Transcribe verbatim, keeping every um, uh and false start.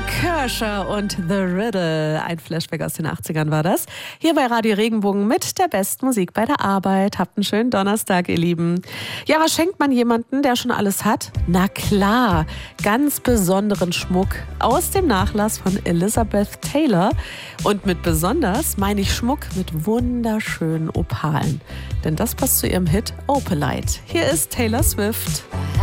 Kershaw und The Riddle. Ein Flashback aus den achtzigern war das. Hier bei Radio Regenbogen mit der besten Musik bei der Arbeit. Habt einen schönen Donnerstag, ihr Lieben. Ja, was schenkt man jemandem, der schon alles hat? Na klar, ganz besonderen Schmuck aus dem Nachlass von Elizabeth Taylor. Und mit besonders meine ich Schmuck mit wunderschönen Opalen. Denn das passt zu ihrem Hit Opalite. Hier ist Taylor Swift.